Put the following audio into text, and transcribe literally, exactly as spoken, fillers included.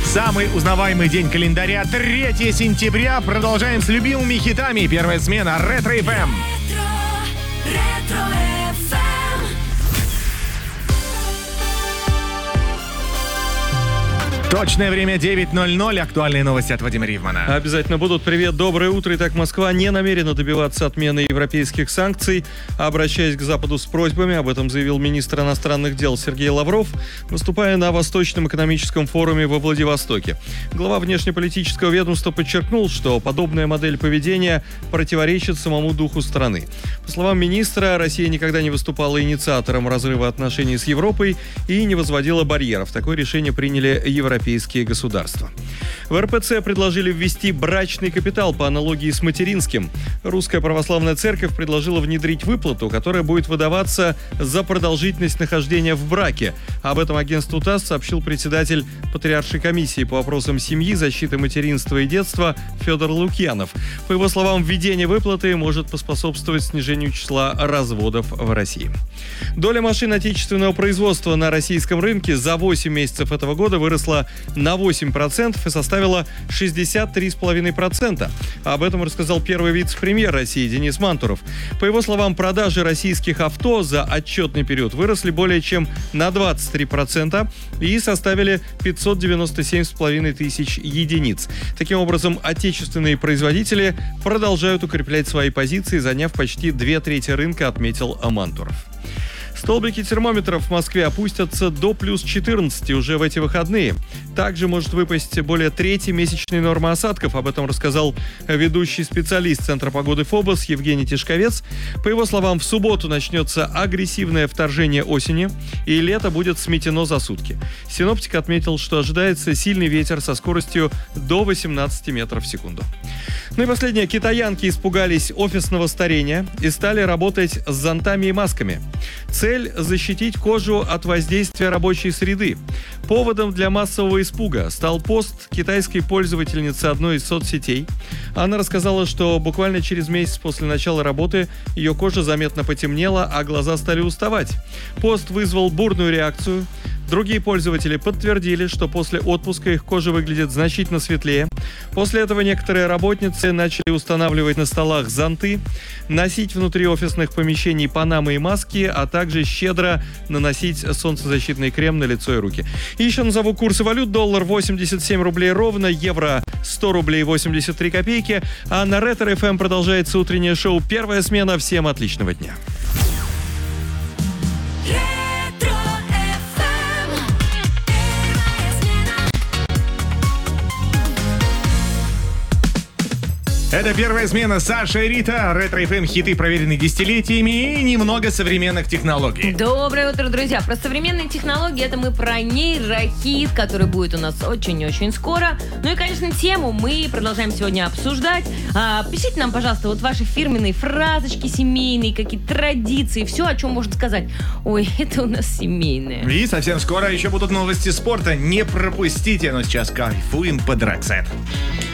Самый узнаваемый день календаря, третьего сентября. Продолжаем с любимыми хитами. Первая смена Ретро эф эм. Точное время девять ноль ноль. Актуальные новости от Вадима Ривмана. Обязательно будут. Привет, доброе утро. Итак, Москва не намерена добиваться отмены европейских санкций, обращаясь к Западу с просьбами. Об этом заявил министр иностранных дел Сергей Лавров, выступая на Восточном экономическом форуме во Владивостоке. Глава внешнеполитического ведомства подчеркнул, что подобная модель поведения противоречит самому духу страны. По словам министра, Россия никогда не выступала инициатором разрыва отношений с Европой и не возводила барьеров. Такое решение приняли европейские европейские государства. В эр пэ цэ предложили ввести брачный капитал по аналогии с материнским. Русская православная церковь предложила внедрить выплату, которая будет выдаваться за продолжительность нахождения в браке. Об этом агентству ТАСС сообщил председатель Патриаршей комиссии по вопросам семьи, защиты материнства и детства Федор Лукьянов. По его словам, введение выплаты может поспособствовать снижению числа разводов в России. Доля машин отечественного производства на российском рынке за восемь месяцев этого года выросла на восемь процентов и составила шестьдесят три целых пять десятых процента. Об этом рассказал первый вице-премьер России Денис Мантуров. По его словам, продажи российских авто за отчетный период выросли более чем на двадцать три процента и составили пятьсот девяносто семь целых пять десятых тысяч единиц. Таким образом, отечественные производители продолжают укреплять свои позиции, заняв почти две трети рынка, отметил Мантуров. Столбики термометров в Москве опустятся до плюс четырнадцати уже в эти выходные. Также может выпасть более трети месячной нормы осадков. Об этом рассказал ведущий специалист Центра погоды ФОБОС Евгений Тишковец. По его словам, в субботу начнется агрессивное вторжение осени, и лето будет сметено за сутки. Синоптик отметил, что ожидается сильный ветер со скоростью до восемнадцати метров в секунду. Ну и последнее. Китаянки испугались офисного старения и стали работать с зонтами и масками. Цель – защитить кожу от воздействия рабочей среды. Поводом для массового испуга стал пост китайской пользовательницы одной из соцсетей. Она рассказала, что буквально через месяц после начала работы ее кожа заметно потемнела, а глаза стали уставать. Пост вызвал бурную реакцию. Другие пользователи подтвердили, что после отпуска их кожа выглядит значительно светлее. После этого некоторые работницы начали устанавливать на столах зонты, носить внутри офисных помещений панамы и маски, а также щедро наносить солнцезащитный крем на лицо и руки. И еще назову курсы валют. Доллар восемьдесят семь рублей ровно, евро сто рублей восемьдесят три копейки. А на Ретро эф эм продолжается утреннее шоу «Первая смена». Всем отличного дня. Это первая смена. Саша и Рита. Ретро эф эм, хиты, проверенные десятилетиями, и немного современных технологий. Доброе утро, друзья. Про современные технологии это мы про нейрохит, который будет у нас очень-очень скоро. Ну и, конечно, тему мы продолжаем сегодня обсуждать. А, пишите нам, пожалуйста, вот ваши фирменные фразочки семейные, какие-то традиции, все, о чем можно сказать. Ой, это у нас семейное. И совсем скоро еще будут новости спорта. Не пропустите, но сейчас кайфуем под Роксет.